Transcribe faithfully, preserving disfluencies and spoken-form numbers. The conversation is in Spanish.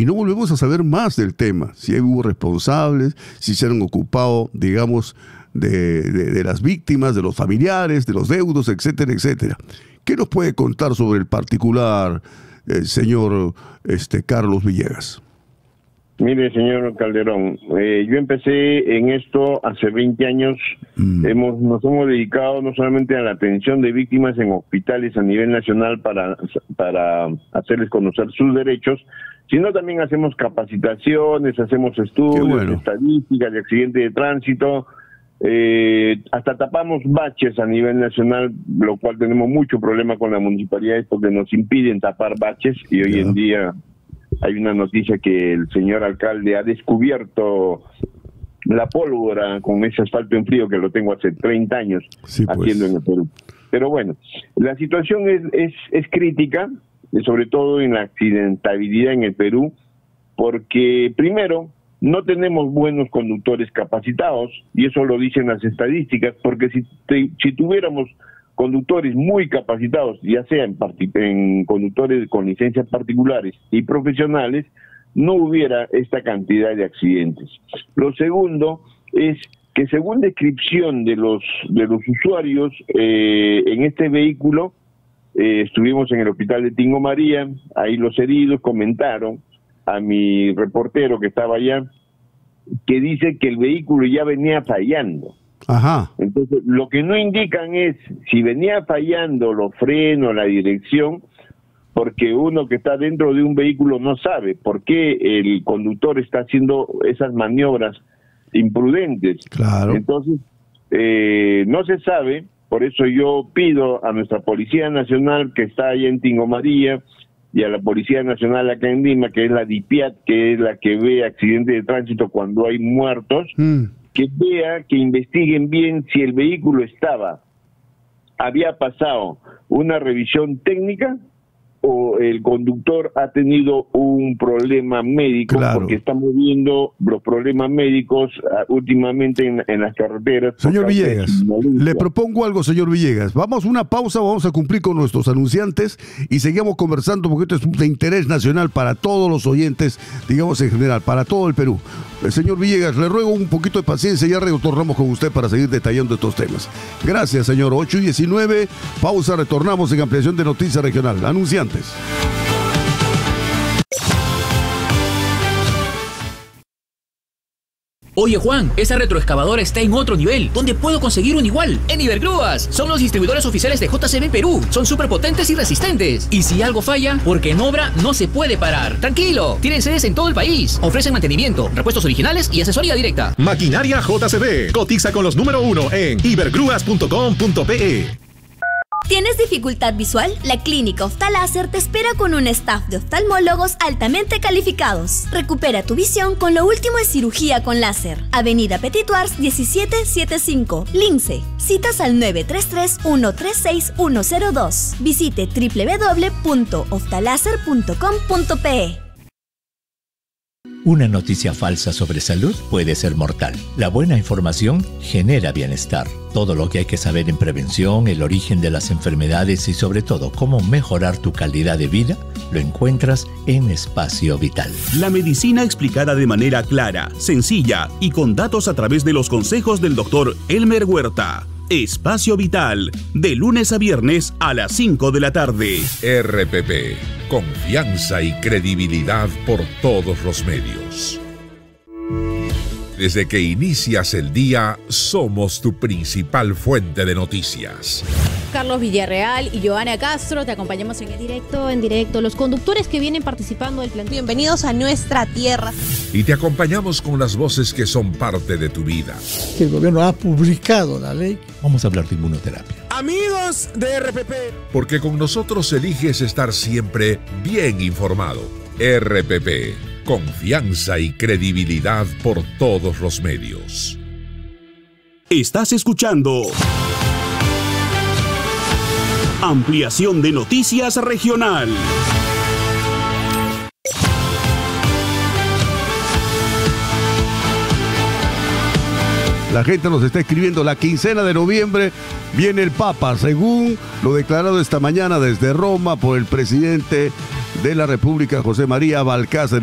y no volvemos a saber más del tema. Si hubo responsables, si se han ocupado, digamos, de, de, de las víctimas, de los familiares, de los deudos, etcétera, etcétera. ¿Qué nos puede contar sobre el particular, eh, señor este, Carlos Villegas? Mire, señor Calderón, eh, yo empecé en esto hace veinte años. Mm. Hemos, nos hemos dedicado no solamente a la atención de víctimas en hospitales a nivel nacional para, para hacerles conocer sus derechos, sino también hacemos capacitaciones, hacemos estudios, bueno. estadísticas de accidentes de tránsito, eh, hasta tapamos baches a nivel nacional, lo cual tenemos mucho problema con la municipalidad porque nos impiden tapar baches y hoy yeah. en día... Hay una noticia que el señor alcalde ha descubierto la pólvora con ese asfalto en frío que lo tengo hace treinta años sí, pues. haciendo en el Perú. Pero bueno, la situación es, es, es crítica, sobre todo en la accidentabilidad en el Perú, porque primero, no tenemos buenos conductores capacitados, y eso lo dicen las estadísticas, porque si, te, si tuviéramos conductores muy capacitados, ya sea en, en conductores con licencias particulares y profesionales, no hubiera esta cantidad de accidentes. Lo segundo es que según descripción de los de los usuarios eh, en este vehículo, eh, estuvimos en el hospital de Tingo María, ahí los heridos comentaron a mi reportero que estaba allá, que dice que el vehículo ya venía fallando. Ajá. Entonces, lo que no indican es si venía fallando los frenos, la dirección, porque uno que está dentro de un vehículo no sabe por qué el conductor está haciendo esas maniobras imprudentes. Claro. Entonces, eh, no se sabe, por eso yo pido a nuestra Policía Nacional que está allá en Tingo María y a la Policía Nacional acá en Lima, que es la DIPIAT, que es la que ve accidentes de tránsito cuando hay muertos, mm. que vea, que investiguen bien si el vehículo estaba, había pasado una revisión técnica o el conductor ha tenido un problema médico, claro. porque estamos viendo los problemas médicos uh, últimamente en, en las carreteras. Señor Villegas, le propongo algo, señor Villegas. Vamos a una pausa, vamos a cumplir con nuestros anunciantes y seguimos conversando porque esto es de interés nacional para todos los oyentes, digamos en general, para todo el Perú. El señor Villegas, le ruego un poquito de paciencia y ya retornamos con usted para seguir detallando estos temas. Gracias, señor. ocho y diecinueve, pausa, retornamos en ampliación de Noticias Regional. Anunciantes. Oye Juan, esa retroexcavadora está en otro nivel. ¿Dónde puedo conseguir un igual? En Ibergrúas. Son los distribuidores oficiales de J C B Perú. Son súper potentes y resistentes. Y si algo falla, porque en obra no se puede parar. Tranquilo, tienen sedes en todo el país. Ofrecen mantenimiento, repuestos originales y asesoría directa. Maquinaria J C B. Cotiza con los número uno en ibergrúas punto com punto pe. ¿Tienes dificultad visual? La Clínica Oftaláser te espera con un staff de oftalmólogos altamente calificados. Recupera tu visión con lo último en cirugía con láser. Avenida Petit Uars diecisiete setenta y cinco, Lince. Citas al nueve tres tres, uno tres seis, uno cero dos. Visite doble u doble u doble u punto oftaláser punto com punto pe. Una noticia falsa sobre salud puede ser mortal. La buena información genera bienestar. Todo lo que hay que saber en prevención, el origen de las enfermedades y sobre todo cómo mejorar tu calidad de vida, lo encuentras en Espacio Vital. La medicina explicada de manera clara, sencilla y con datos a través de los consejos del doctor Elmer Huerta. Espacio Vital, de lunes a viernes a las cinco de la tarde. R P P, confianza y credibilidad por todos los medios. Desde que inicias el día, somos tu principal fuente de noticias. Carlos Villarreal y Joana Castro, te acompañamos en el directo, en directo. Los conductores que vienen participando del plan. Bienvenidos a nuestra tierra. Y te acompañamos con las voces que son parte de tu vida. El gobierno ha publicado la ley. Vamos a hablar de inmunoterapia. Amigos de R P P. Porque con nosotros eliges estar siempre bien informado. R P P, confianza y credibilidad por todos los medios. Estás escuchando Ampliación de Noticias Regional. La gente nos está escribiendo, la quincena de noviembre viene el Papa, según lo declarado esta mañana desde Roma por el presidente de la República, José María Valcárcel.